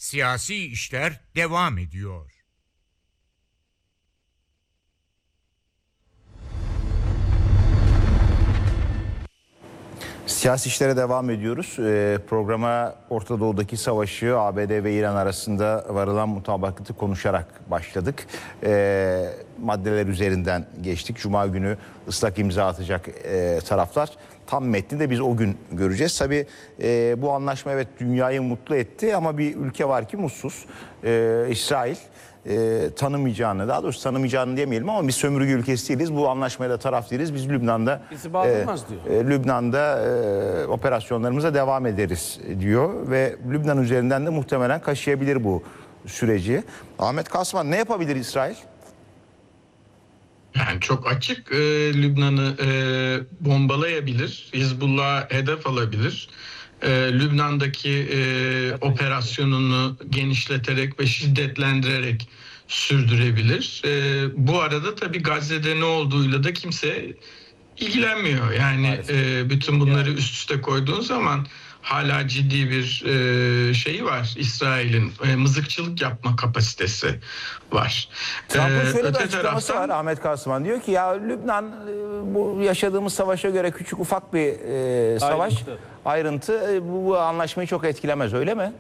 siyasi işler devam ediyor. Siyasi işlere devam ediyoruz. Programa Orta Doğu'daki savaşı, ABD ve İran arasında varılan mutabakatı konuşarak başladık. Maddeler üzerinden geçtik. Cuma günü ıslak imza atacak taraflar. Tam metni de biz o gün göreceğiz. Tabii bu anlaşma evet dünyayı mutlu etti ama bir ülke var ki mutsuz. İsrail. Tanımayacağını, daha doğrusu tanımayacağını demeyelim ama biz sömürge ülkesi değiliz. Bu anlaşmaya da taraf değiliz. Biz Lübnan'da bizi bağlamaz diyor. Lübnan'da operasyonlarımıza devam ederiz diyor ve Lübnan üzerinden de muhtemelen kaşıyabilir bu süreci. Ahmet Kasman, ne yapabilir İsrail? Yani çok açık, Lübnan'ı bombalayabilir, Hizbullah'a hedef alabilir. Lübnan'daki operasyonunu genişleterek ve şiddetlendirerek sürdürebilir. Bu arada tabii Gazze'de ne olduğuyla da kimse ilgilenmiyor. Yani bütün bunları üst üste koyduğun zaman hala ciddi bir şeyi var. İsrail'in mızıkçılık yapma kapasitesi var. Trump'ın şöyle bir açıklaması var Ahmet Kasman. Diyor ki ya Lübnan bu yaşadığımız savaşa göre küçük ufak bir savaş. Ayrıntı bu anlaşmayı çok etkilemez, öyle mi?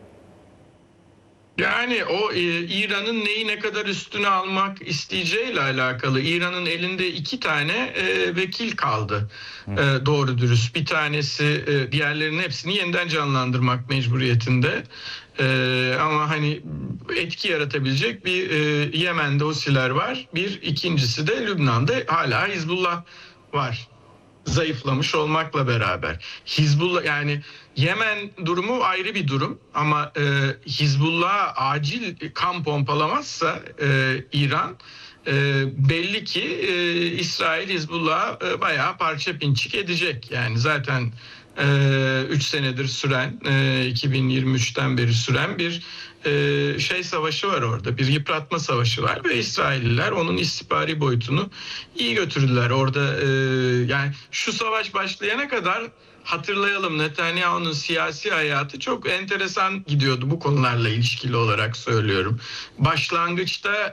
Yani o İran'ın neyi ne kadar üstüne almak isteyeceğiyle alakalı. İran'ın elinde 2 tane vekil kaldı. Doğru dürüst. Bir tanesi diğerlerinin hepsini yeniden canlandırmak mecburiyetinde. Ama hani etki yaratabilecek bir Yemen'de Husiler var. İkincisi de Lübnan'da hala Hizbullah var. Zayıflamış olmakla beraber. Hizbullah, yani Yemen durumu ayrı bir durum ama Hizbullah'a acil kan pompalamazsa İran belli ki İsrail Hizbullah'a bayağı parça pinçik edecek. Yani zaten 3 senedir süren 2023'ten beri süren bir savaşı var orada. Bir yıpratma savaşı var ve İsrailliler onun istihbari boyutunu iyi götürdüler. Orada yani şu savaş başlayana kadar hatırlayalım, Netanyahu'nun siyasi hayatı çok enteresan gidiyordu, bu konularla ilişkili olarak söylüyorum. Başlangıçta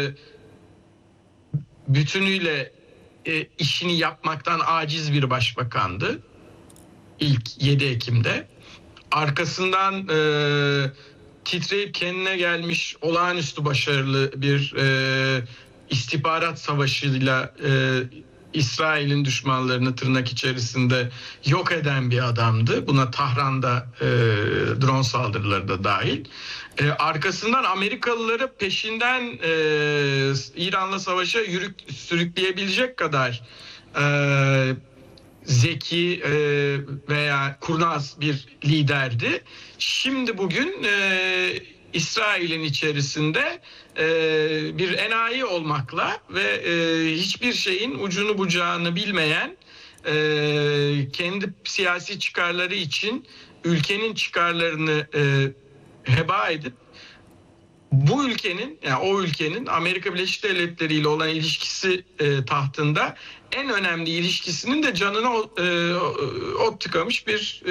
bütünüyle işini yapmaktan aciz bir başbakandı. İlk 7 Ekim'de. Arkasından titreyip kendine gelmiş olağanüstü başarılı bir istihbarat savaşıyla İsrail'in düşmanlarını tırnak içerisinde yok eden bir adamdı. Buna Tahran'da drone saldırıları da dahil. Arkasından Amerikalıları peşinden İran'la savaşa sürükleyebilecek kadar zeki veya kurnaz bir liderdi. Şimdi bugün İsrail'in içerisinde bir enayi olmakla ve hiçbir şeyin ucunu bucağını bilmeyen, kendi siyasi çıkarları için ülkenin çıkarlarını heba edip bu ülkenin, yani o ülkenin Amerika Birleşik Devletleri ile olan ilişkisi tahtında en önemli ilişkisinin de canına ot tıkamış bir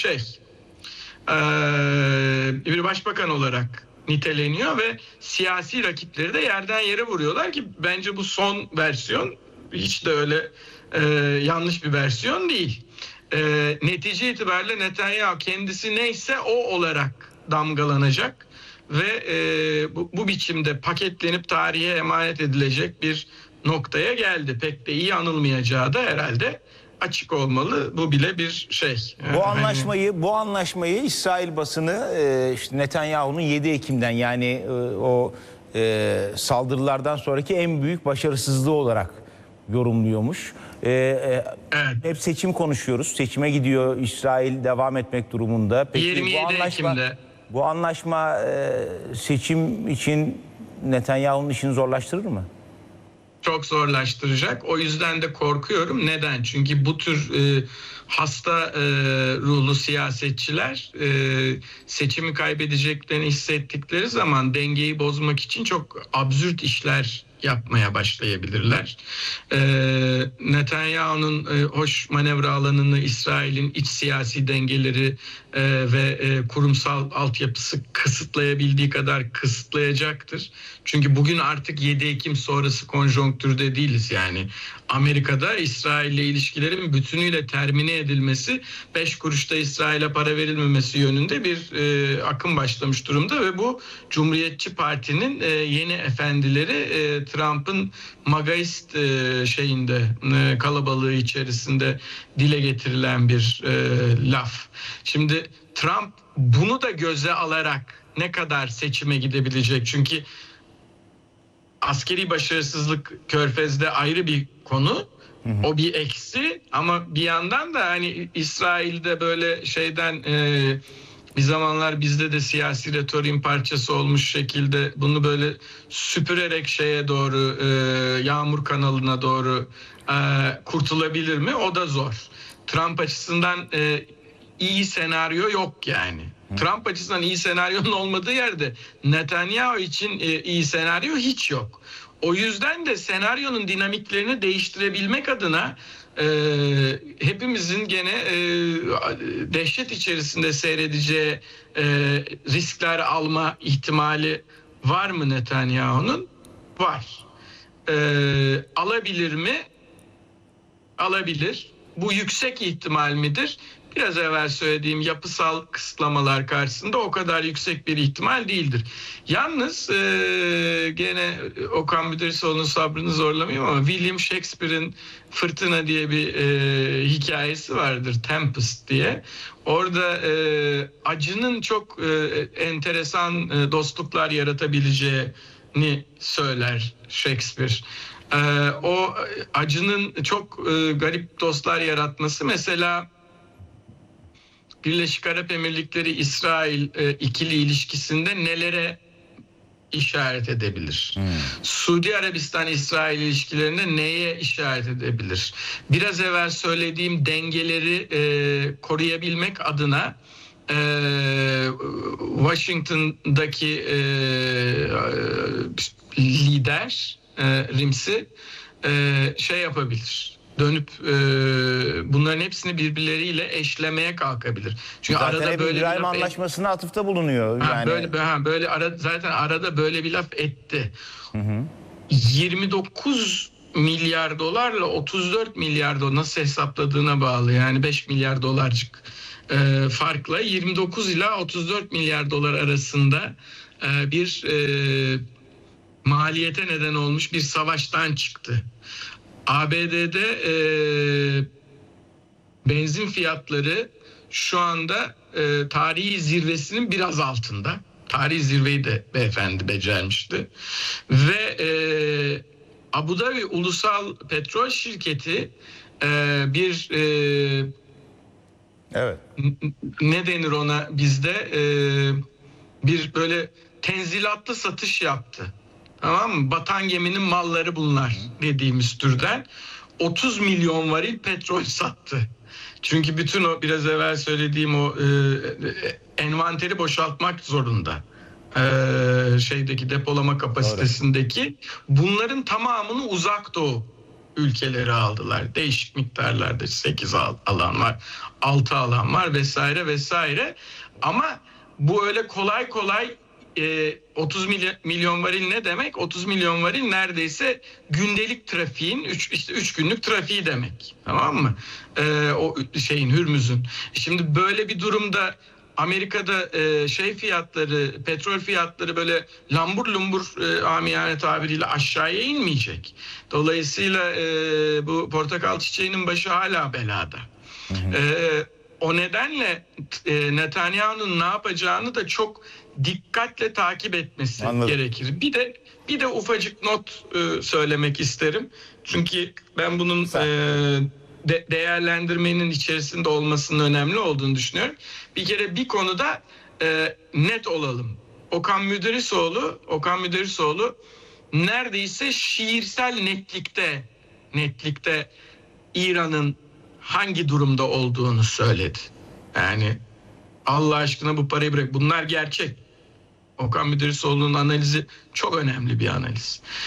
bir başbakan olarak niteleniyor ve siyasi rakipleri de yerden yere vuruyorlar ki bence bu son versiyon hiç de öyle yanlış bir versiyon değil. Netice itibariyle Netanyahu kendisi neyse o olarak damgalanacak ve bu biçimde paketlenip tarihe emanet edilecek bir noktaya geldi. Pek de iyi anılmayacağı da herhalde açık olmalı. Bu bile bir şey. Bu anlaşmayı İsrail basını işte Netanyahu'nun 7 Ekim'den yani o saldırılardan sonraki en büyük başarısızlığı olarak yorumluyormuş. Evet. Hep seçim konuşuyoruz. Seçime gidiyor. İsrail devam etmek durumunda. Peki 27 Ekim'de. Bu anlaşma seçim için Netanyahu'nun işini zorlaştırır mı? Çok zorlaştıracak. O yüzden de korkuyorum. Neden? Çünkü bu tür hasta ruhlu siyasetçiler seçimi kaybedeceklerini hissettikleri zaman dengeyi bozmak için çok absürt işler yapmaya başlayabilirler. Netanyahu'nun hoş manevra alanını İsrail'in iç siyasi dengeleri ve kurumsal altyapısı kısıtlayabildiği kadar kısıtlayacaktır. Çünkü bugün artık 7 Ekim sonrası konjonktürde değiliz yani. Amerika'da İsrail'le ilişkilerin bütünüyle termine edilmesi, 5 kuruşta İsrail'e para verilmemesi yönünde bir akım başlamış durumda ve bu Cumhuriyetçi Parti'nin yeni efendileri Trump'ın magaist kalabalığı içerisinde dile getirilen bir laf. Şimdi Trump bunu da göze alarak ne kadar seçime gidebilecek? Çünkü askeri başarısızlık Körfez'de ayrı bir konu. O bir eksi ama bir yandan da hani İsrail'de böyle bir zamanlar bizde de siyasi retoriğin parçası olmuş şekilde bunu böyle süpürerek doğru Yağmur kanalına doğru kurtulabilir mi? O da zor. Trump açısından iyi senaryo yok yani. Trump açısından iyi senaryonun olmadığı yerde Netanyahu için iyi senaryo hiç yok. O yüzden de senaryonun dinamiklerini değiştirebilmek adına hepimizin gene dehşet içerisinde seyredeceği riskler alma ihtimali var mı Netanyahu'nun? Var. Alabilir mi? Alabilir. Bu yüksek ihtimal midir? Biraz evvel söylediğim yapısal kısıtlamalar karşısında o kadar yüksek bir ihtimal değildir. Yalnız gene Okan Müderrisoğlu'nun sabrını zorlamayayım ama William Shakespeare'in Fırtına diye bir hikayesi vardır, Tempest diye. Orada acının çok enteresan dostluklar yaratabileceğini söyler Shakespeare. O acının çok garip dostlar yaratması mesela Birleşik Arap Emirlikleri İsrail ikili ilişkisinde nelere işaret edebilir? Suudi Arabistan İsrail ilişkilerinde neye işaret edebilir? Biraz evvel söylediğim dengeleri koruyabilmek adına Washington'daki lider Rims'i yapabilir. Dönüp bunların hepsini birbirleriyle eşlemeye kalkabilir. Çünkü zaten arada böyle İbrahim Anlaşması'na atıfta bulunuyor. Zaten arada böyle bir laf etti. 29 milyar dolarla 34 milyar dolar nasıl hesapladığına bağlı. Yani 5 milyar dolarcık farkla 29 ila 34 milyar dolar arasında bir maliyete neden olmuş bir savaştan çıktı. ABD'de benzin fiyatları şu anda tarihi zirvesinin biraz altında. Tarihi zirveyi de beyefendi becermişti. Ve Abu Dhabi Ulusal Petrol Şirketi bir evet. Ne denir ona bizde bir böyle tenzilatlı satış yaptı. Tamam mı? Batan geminin malları bunlar dediğimiz türden 30 milyon varil petrol sattı. Çünkü bütün o biraz evvel söylediğim o envanteri boşaltmak zorunda. Depolama kapasitesindeki bunların tamamını Uzak Doğu ülkeleri aldılar. Değişik miktarlarda 8 alan var, 6 alan var vesaire vesaire. Ama bu öyle kolay 30 milyon varil ne demek? 30 milyon varil neredeyse gündelik trafiğin 3 günlük trafiği demek. Tamam mı? Hürmüz'ün. Şimdi böyle bir durumda Amerika'da petrol fiyatları böyle lambur lumbur amiyane tabiriyle aşağıya inmeyecek. Dolayısıyla bu portakal çiçeğinin başı hala belada. O nedenle Netanyahu'nun ne yapacağını da çok dikkatle takip etmesi gerekir. Bir de ufacık not söylemek isterim. Çünkü ben bunun değerlendirmenin içerisinde olmasının önemli olduğunu düşünüyorum. Bir kere bir konuda net olalım. Okan Müderrisoğlu neredeyse şiirsel netlikte İran'ın hangi durumda olduğunu söyledi. Yani Allah aşkına bu parayı bırak. Bunlar gerçek. Okan Müderrisoğlu'nun analizi çok önemli bir analiz.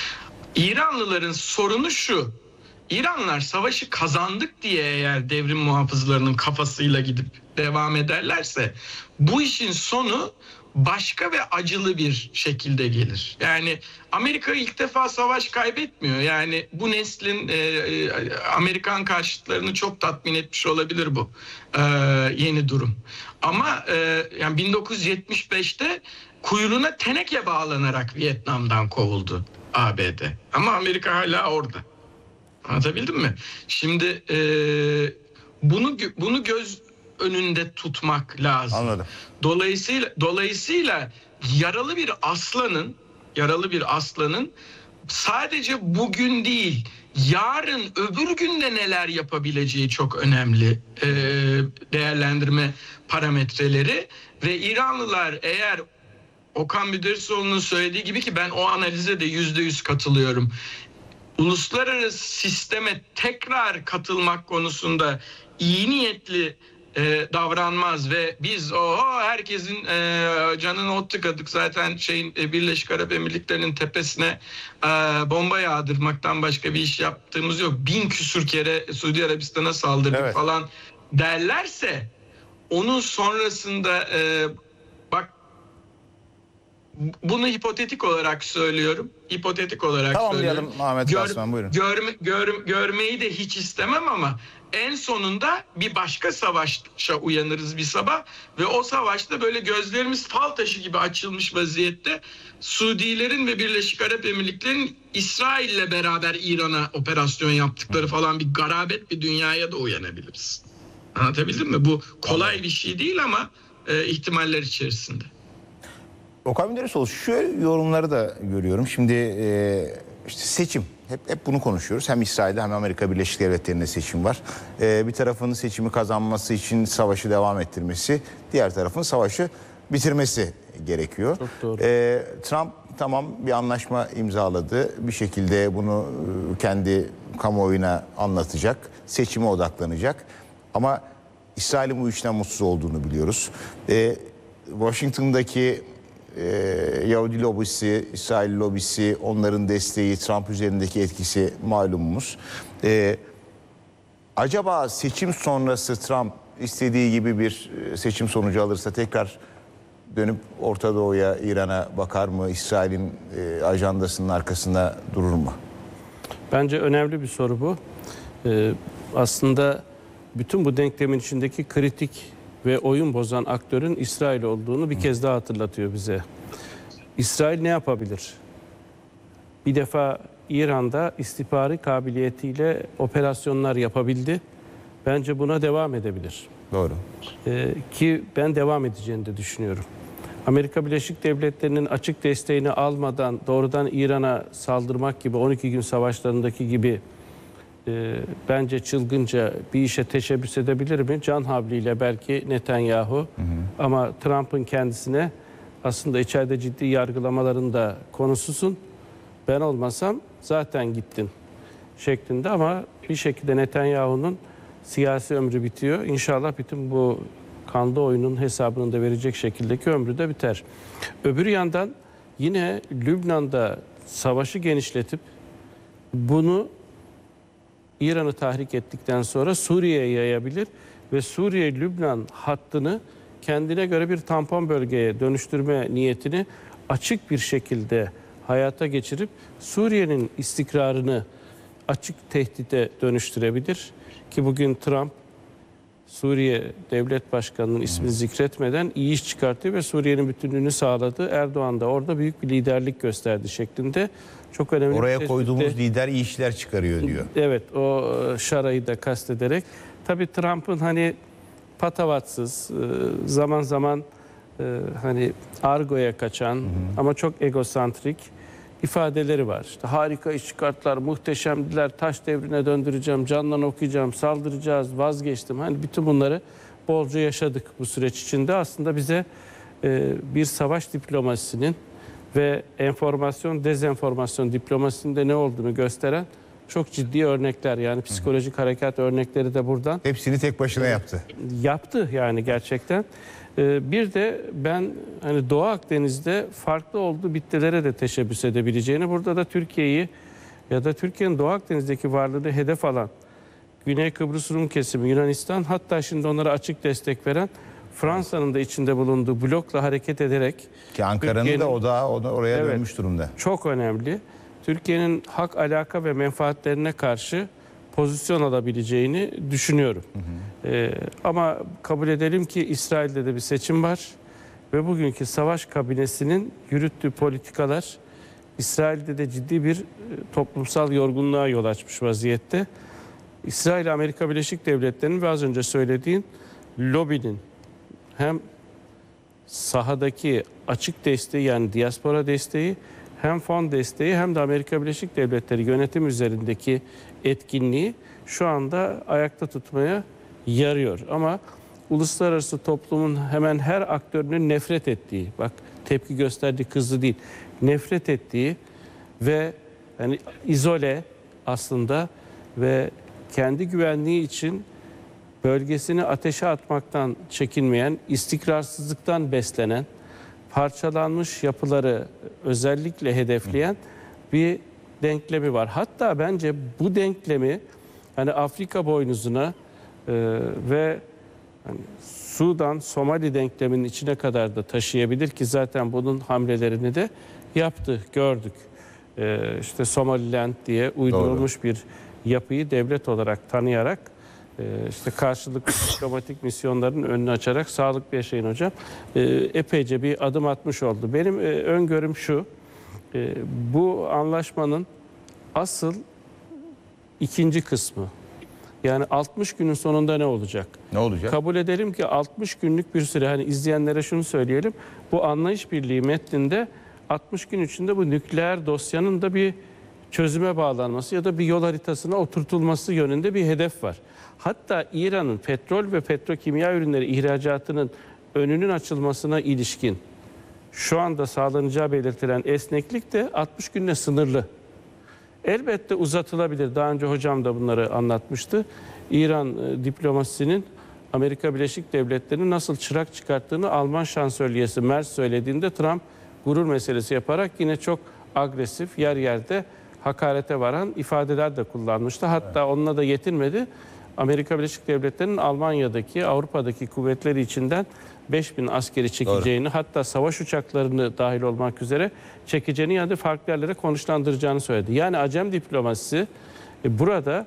İranlıların sorunu şu: İranlılar savaşı kazandık diye eğer devrim muhafızlarının kafasıyla gidip devam ederlerse bu işin sonu başka ve acılı bir şekilde gelir. Yani Amerika ilk defa savaş kaybetmiyor. Yani bu neslin Amerikan karşıtlarını çok tatmin etmiş olabilir bu yeni durum. Ama yani 1975'te kuyruğuna teneke bağlanarak Vietnam'dan kovuldu ABD. Ama Amerika hala orada. Anlatabildim mi? Şimdi bunu göz önünde tutmak lazım. Anladım. Dolayısıyla yaralı bir aslanın sadece bugün değil, yarın öbür günde neler yapabileceği çok önemli değerlendirme parametreleri ve İranlılar eğer Okan Müderrisoğlu'nun söylediği gibi, ki ben o analize de %100 katılıyorum, uluslararası sisteme tekrar katılmak konusunda iyi niyetli davranmaz ve biz herkesin canını ot tıkadık zaten Birleşik Arap Emirlikleri'nin tepesine bomba yağdırmaktan başka bir iş yaptığımız yok, 1000 küsür kere Suudi Arabistan'a saldırdık falan derlerse, onun sonrasında bunu hipotetik olarak söylüyorum. Tamamlayalım Ahmet Kasman, buyurun. Görmeyi de hiç istemem ama en sonunda bir başka savaşa uyanırız bir sabah ve o savaşta böyle gözlerimiz fal taşı gibi açılmış vaziyette Suudilerin ve Birleşik Arap Emirlikleri'nin İsrail'le beraber İran'a operasyon yaptıkları falan bir garabet bir dünyaya da uyanabiliriz. Anlatabildim mi? Bu kolay bir şey değil ama ihtimaller içerisinde. Okan Müderrisoğlu, şu yorumları da görüyorum. Şimdi işte seçim. Hep bunu konuşuyoruz. Hem İsrail'de hem Amerika Birleşik Devletleri'nde seçim var. Bir tarafın seçimi kazanması için savaşı devam ettirmesi, diğer tarafın savaşı bitirmesi gerekiyor. Çok doğru. Trump tamam bir anlaşma imzaladı. Bir şekilde bunu kendi kamuoyuna anlatacak. Seçime odaklanacak. Ama İsrail'in bu işten mutsuz olduğunu biliyoruz. Washington'daki Yahudi lobisi, İsrail lobisi, onların desteği, Trump üzerindeki etkisi malumumuz. Acaba seçim sonrası Trump istediği gibi bir seçim sonucu alırsa tekrar dönüp Orta Doğu'ya, İran'a bakar mı? İsrail'in ajandasının arkasında durur mu? Bence önemli bir soru bu. Aslında bütün bu denklemin içindeki kritik ve oyun bozan aktörün İsrail olduğunu bir kez daha hatırlatıyor bize. İsrail ne yapabilir? Bir defa İran'da istihbari kabiliyetiyle operasyonlar yapabildi. Bence buna devam edebilir. Doğru. Ki ben devam edeceğini de düşünüyorum. Amerika Birleşik Devletleri'nin açık desteğini almadan doğrudan İran'a saldırmak gibi 12 gün savaşlarındaki gibi bence çılgınca bir işe teşebbüs edebilir mi? Can havliyle belki Netanyahu. Ama Trump'ın kendisine aslında içeride ciddi yargılamaların da konususun. Ben olmasam zaten gittin şeklinde, ama bir şekilde Netanyahu'nun siyasi ömrü bitiyor. İnşallah bütün bu kanlı oyunun hesabını da verecek şekildeki ömrü de biter. Öbür yandan yine Lübnan'da savaşı genişletip bunu İran'ı tahrik ettikten sonra Suriye'ye yayabilir ve Suriye-Lübnan hattını kendine göre bir tampon bölgeye dönüştürme niyetini açık bir şekilde hayata geçirip Suriye'nin istikrarını açık tehdide dönüştürebilir. Ki bugün Trump Suriye Devlet Başkanı'nın ismini zikretmeden iyi iş çıkarttı ve Suriye'nin bütünlüğünü sağladı. Erdoğan da orada büyük bir liderlik gösterdi şeklinde. Çok önemli. Oraya koyduğumuz lider iyi işler çıkarıyor diyor. Evet, o şarayı da kastederek. Tabii Trump'ın hani patavatsız, zaman zaman hani argoya kaçan ama çok egosantrik ifadeleri var. İşte harika iş çıkarttılar, muhteşemdiler, taş devrine döndüreceğim, candan okuyacağım, saldıracağız, vazgeçtim. Hani bütün bunları bolca yaşadık bu süreç içinde. Aslında bize bir savaş diplomasisinin ve enformasyon, dezenformasyon diplomasisinde ne olduğunu gösteren çok ciddi örnekler. Yani psikolojik harekat örnekleri de buradan. Hepsini tek başına yaptı. Yaptı yani gerçekten. Bir de ben hani Doğu Akdeniz'de farklı olduğu bittilere de teşebbüs edebileceğini, burada da Türkiye'yi ya da Türkiye'nin Doğu Akdeniz'deki varlığını hedef alan Güney Kıbrıs Rum kesimi, Yunanistan, hatta şimdi onlara açık destek veren Fransa'nın da içinde bulunduğu blokla hareket ederek Ki Ankara'nın Türkiye'nin- da odağı oraya Evet. dönmüş durumda. çok önemli. Türkiye'nin hak, alaka ve menfaatlerine karşı pozisyon alabileceğini düşünüyorum. Ama kabul edelim ki İsrail'de de bir seçim var ve bugünkü savaş kabinesinin yürüttüğü politikalar İsrail'de de ciddi bir toplumsal yorgunluğa yol açmış vaziyette. İsrail, Amerika Birleşik Devletleri'nin ve az önce söylediğin lobinin hem sahadaki açık desteği, yani diaspora desteği, hem fon desteği, hem de Amerika Birleşik Devletleri yönetim üzerindeki etkinliği şu anda ayakta tutmaya yarıyor. Ama uluslararası toplumun hemen her aktörünün nefret ettiği, bak tepki gösterdiği, kızdı değil, nefret ettiği ve yani izole aslında ve kendi güvenliği için bölgesini ateşe atmaktan çekinmeyen, istikrarsızlıktan beslenen, parçalanmış yapıları özellikle hedefleyen bir denklemi var. Hatta bence bu denklemi hani Afrika boynuzuna ve hani Sudan, Somali denkleminin içine kadar da taşıyabilir ki zaten bunun hamlelerini de yaptı, gördük. İşte Somaliland diye uydurulmuş bir yapıyı devlet olarak tanıyarak işte karşılıklı diplomatik misyonların önünü açarak sağlıklı yaşayın hocam. Epeyce bir adım atmış oldu. Benim öngörüm şu, bu anlaşmanın asıl ikinci kısmı, yani 60 günün sonunda ne olacak? Ne olacak? Kabul edelim ki 60 günlük bir süre, hani izleyenlere şunu söyleyelim, bu anlayış birliği metninde 60 gün içinde bu nükleer dosyanın da bir çözüme bağlanması ya da bir yol haritasına oturtulması yönünde bir hedef var. Hatta İran'ın petrol ve petrokimya ürünleri ihracatının önünün açılmasına ilişkin şu anda sağlanacağı belirtilen esneklik de 60 günle sınırlı. Elbette uzatılabilir. Daha önce hocam da bunları anlatmıştı. İran diplomasisinin Amerika Birleşik Devletleri'nin nasıl çırak çıkarttığını Alman şansölyesi Merz söylediğinde Trump gurur meselesi yaparak yine çok agresif, yer yerde hakarete varan ifadeler de kullanmıştı. Hatta onunla da yetinmedi. Amerika Birleşik Devletleri'nin Almanya'daki, Avrupa'daki kuvvetleri içinden 5000 askeri çekeceğini, hatta savaş uçaklarını dahil olmak üzere çekeceğini ya da farklı yerlere konuşlandıracağını söyledi. Yani acem diplomasisi burada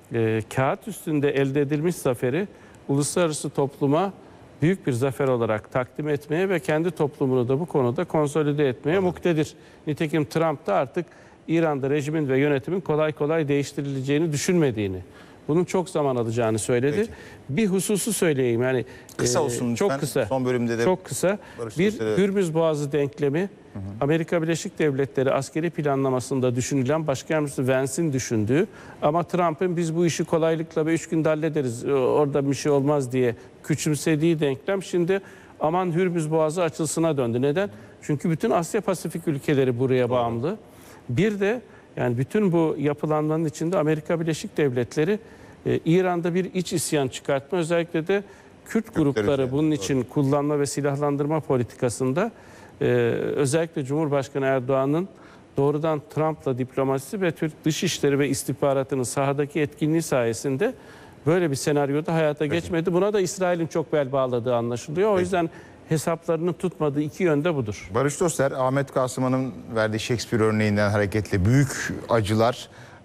kağıt üstünde elde edilmiş zaferi uluslararası topluma büyük bir zafer olarak takdim etmeye ve kendi toplumunu da bu konuda konsolide etmeye muktedir. Nitekim Trump da artık İran'da rejimin ve yönetimin kolay kolay değiştirileceğini düşünmediğini, bunun çok zaman alacağını söyledi. Peki. Bir hususu söyleyeyim, yani Kısa olsun çok lütfen. kısa. Son bölümde de çok kısa. Barış Bir Özer'e- Hürmüz Boğazı denklemi, Amerika Birleşik Devletleri askeri planlamasında düşünülen, Başkan Yardımcısı Vance'in düşündüğü ama Trump'ın biz bu işi kolaylıkla ve 3 günde hallederiz, orada bir şey olmaz diye küçümsediği denklem şimdi aman Hürmüz Boğazı açılsına döndü. Neden? Çünkü bütün Asya Pasifik ülkeleri buraya bağımlı. Bir de yani bütün bu yapılanmanın içinde Amerika Birleşik Devletleri İran'da bir iç isyan çıkartma, özellikle de Kürt grupları bunun için kullanma ve silahlandırma politikasında özellikle Cumhurbaşkanı Erdoğan'ın doğrudan Trump'la diplomasisi ve Türk Dışişleri ve istihbaratının sahadaki etkinliği sayesinde böyle bir senaryoda hayata geçmedi. Buna da İsrail'in çok bel bağladığı anlaşılıyor. O yüzden hesaplarının tutmadığı iki yönde budur. Barış Dostlar, Ahmet Kasıman'ın verdiği Shakespeare örneğinden hareketle büyük acılar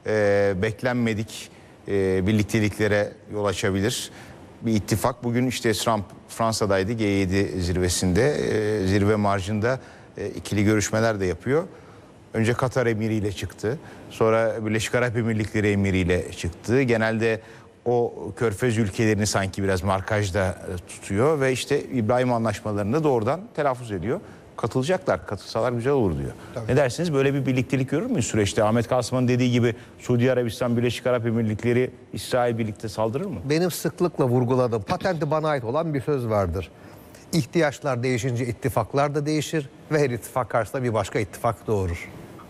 beklenmedik birlikteliklere yol açabilir. Bir ittifak. Bugün işte Trump Fransa'daydı, G7 zirvesinde, zirve marjında ikili görüşmeler de yapıyor. Önce Katar emiriyle çıktı, sonra Birleşik Arap Emirlikleri emiriyle çıktı. Genelde o körfez ülkelerini sanki biraz markajda tutuyor ve işte İbrahim anlaşmalarını doğrudan telaffuz ediyor. Katılacaklar, katılsalar güzel olur diyor. Tabii. Ne dersiniz, böyle bir birliktelik görür müyüz süreçte? Ahmet Kasım'ın dediği gibi Suudi Arabistan, Birleşik Arap Emirlikleri, İsrail birlikte saldırır mı? Benim sıklıkla vurguladığım, patenti bana ait olan bir söz vardır. İhtiyaçlar değişince ittifaklar da değişir ve her ittifak karşısında bir başka ittifak doğurur.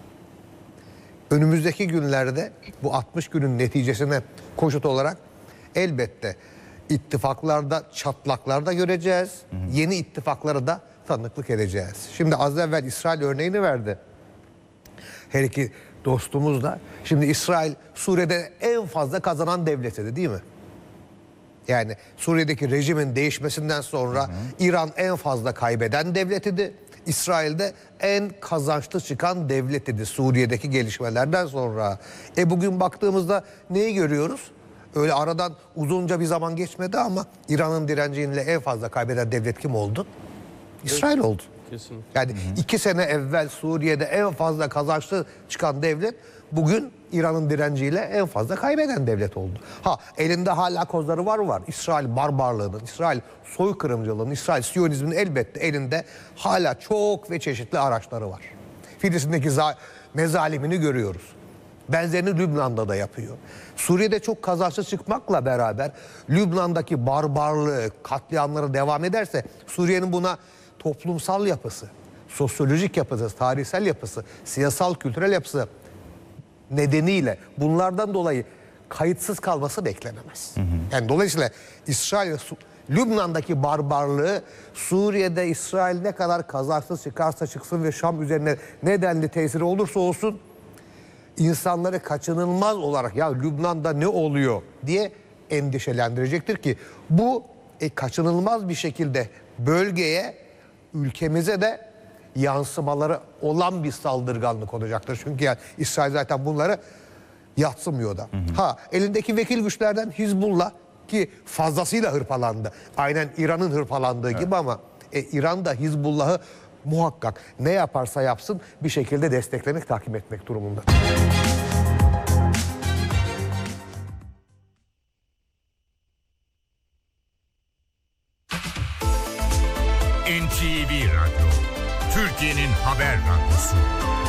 Önümüzdeki günlerde bu 60 günün neticesine koşut olarak elbette ittifaklarda çatlaklar da göreceğiz. Yeni ittifaklara da tanıklık edeceğiz. Şimdi az evvel İsrail örneğini verdi. Her iki dostumuz da. Şimdi İsrail Suriye'de en fazla kazanan devleti değil mi? Yani Suriye'deki rejimin değişmesinden sonra İran en fazla kaybeden devletiydi. İsrail'de en kazançlı çıkan devletiydi Suriye'deki gelişmelerden sonra. Bugün baktığımızda neyi görüyoruz? Öyle aradan uzunca bir zaman geçmedi ama İran'ın direnciyle en fazla kaybeden devlet kim oldu? İsrail oldu. Kesinlikle. Yani 2 sene evvel Suriye'de en fazla kazançlı çıkan devlet bugün İran'ın direnciyle en fazla kaybeden devlet oldu. Elinde hala kozları var. İsrail barbarlığının, İsrail soykırımcılığının, İsrail Siyonizminin elbette elinde hala çok ve çeşitli araçları var. Filistin'deki mezalimini görüyoruz. Benzerini Lübnan'da da yapıyor. Suriye'de çok kazançlı çıkmakla beraber Lübnan'daki barbarlığı, katliamları devam ederse Suriye'nin buna toplumsal yapısı, sosyolojik yapısı, tarihsel yapısı, siyasal, kültürel yapısı nedeniyle bunlardan dolayı kayıtsız kalması beklenemez. Yani dolayısıyla İsrail Lübnan'daki barbarlığı Suriye'de İsrail ne kadar kazançsız çıkarsa çıksın ve Şam üzerine ne denli tesiri olursa olsun insanları kaçınılmaz olarak ya Lübnan'da ne oluyor diye endişelendirecektir ki bu kaçınılmaz bir şekilde bölgeye, ülkemize de yansımaları olan bir saldırganlık olacaktır. Çünkü yani İsrail zaten bunları yadsımıyor da. Elindeki vekil güçlerden Hizbullah ki fazlasıyla hırpalandı. Aynen İran'ın hırpalandığı gibi ama İran da Hizbullah'ı muhakkak ne yaparsa yapsın bir şekilde desteklemek, takip etmek durumunda. NTV Radyo, Türkiye'nin haber radyosu.